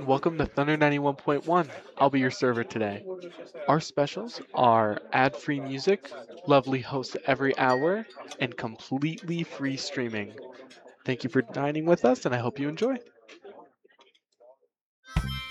Welcome to Thunder 91.1. I'll be your server today. Our specials are ad free music, lovely hosts every hour, and completely free streaming. Thank you for dining with us, and I hope you enjoy.